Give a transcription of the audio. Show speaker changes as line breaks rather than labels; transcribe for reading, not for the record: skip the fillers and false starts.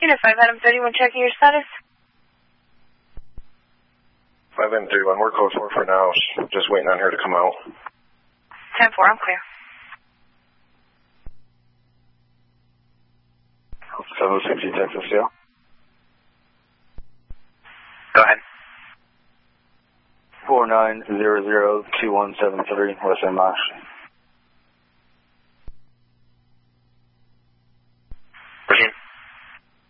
Unit 5, Adam 31, checking your status.
5 Adam 31, we're code 4 for now. Just waiting on her to come out.
10-4, I'm clear.
760 Texas, yeah.
Go ahead.
49002173, West End Marsh.